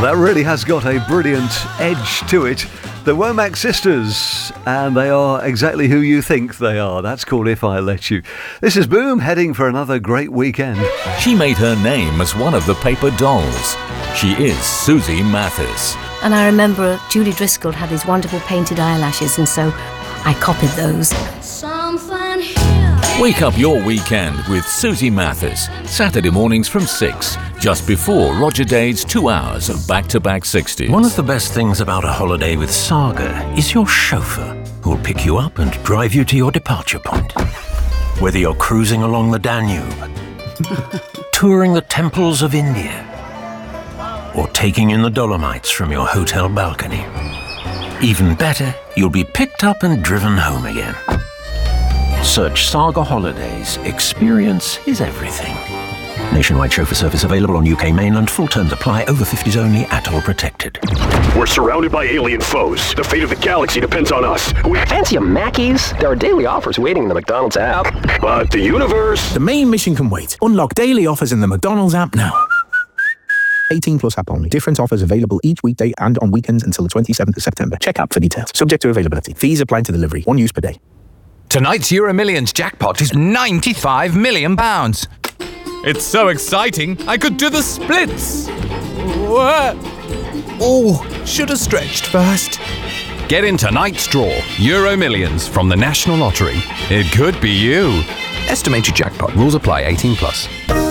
that really has got a brilliant edge to it. The Womack Sisters, and they are exactly who you think they are. That's called If I Let You. This is Boom, heading for another great weekend. She made her name as one of the paper dolls. She is Susie Mathis. And I remember Julie Driscoll had these wonderful painted eyelashes, and so I copied those. Wake up your weekend with Susie Mathis, Saturday mornings from 6, just before Roger Dade's 2 hours of back-to-back 60s. One of the best things about a holiday with Saga is your chauffeur, who'll pick you up and drive you to your departure point. Whether you're cruising along the Danube, touring the temples of India, or taking in the Dolomites from your hotel balcony. Even better, you'll be picked up and driven home again. Search Saga Holidays. Experience is everything. Nationwide chauffeur service available on UK mainland. Full terms apply. Over 50s only. Atoll protected. We're surrounded by alien foes. The fate of the galaxy depends on us. Fancy a Mackey's? There are daily offers waiting in the McDonald's app. But the universe... The main mission can wait. Unlock daily offers in the McDonald's app now. 18 plus app only. Different offers available each weekday and on weekends until the 27th of September. Check app for details. Subject to availability. Fees apply to delivery. One use per day. Tonight's Euro Millions jackpot is £95 million. It's so exciting, I could do the splits. Oh, should have stretched first. Get in tonight's draw, Euro Millions from the National Lottery. It could be you. Estimated jackpot. Rules apply. 18 plus.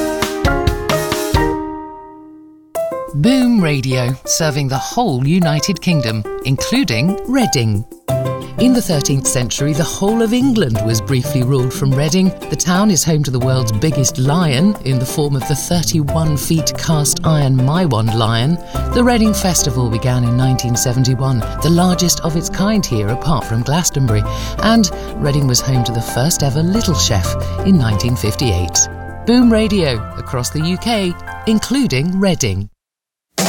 Boom Radio, serving the whole United Kingdom, including Reading. In the 13th century, the whole of England was briefly ruled from Reading. The town is home to the world's biggest lion, in the form of the 31-feet cast-iron Maiwand lion. The Reading Festival began in 1971, the largest of its kind here apart from Glastonbury. And Reading was home to the first ever Little Chef in 1958. Boom Radio, across the UK, including Reading.